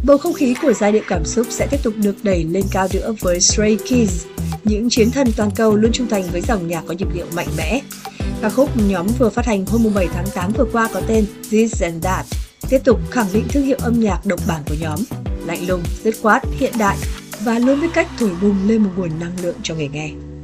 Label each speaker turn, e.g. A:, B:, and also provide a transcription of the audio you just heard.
A: Bầu không khí của giai điệu cảm xúc sẽ tiếp tục được đẩy lên cao nữa với Stray Kids, những chiến thần toàn cầu luôn trung thành với dòng nhạc có nhịp điệu mạnh mẽ. Ca khúc nhóm vừa phát hành hôm 7 tháng 8 vừa qua có tên This and That tiếp tục khẳng định thương hiệu âm nhạc độc bản của nhóm, lạnh lùng, dứt khoát, hiện đại và luôn biết cách thổi bùng lên một nguồn năng lượng cho người nghe.